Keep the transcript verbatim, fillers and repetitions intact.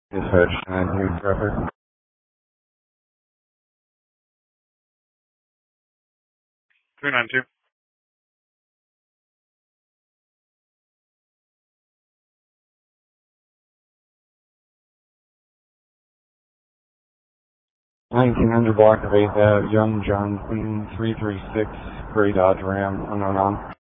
Dispatch nine two traffic. two nine two. nineteen hundred block of eighth Ave, Young John Queen, three three six, Gray Dodge Ram, unknown on.